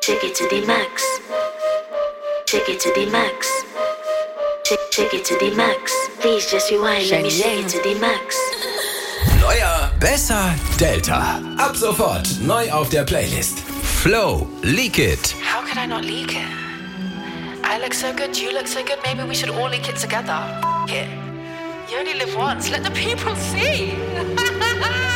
Take it to the max. Take it to the max. Take it to the max. Please just rewind, let me shake it to the max. Neuer, besser, Delta. Ab sofort neu auf der Playlist. Flow, Leak It. How could I not leak it? I look so good, you look so good, maybe we should all leak it together. It. You only live once, let the people see.